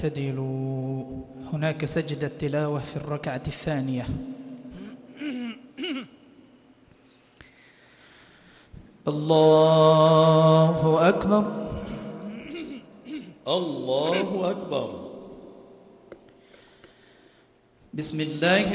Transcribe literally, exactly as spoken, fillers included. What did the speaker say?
اعتدلوا. هناك سجدة تلاوة في الركعة الثانية. الله أكبر. الله أكبر. بسم الله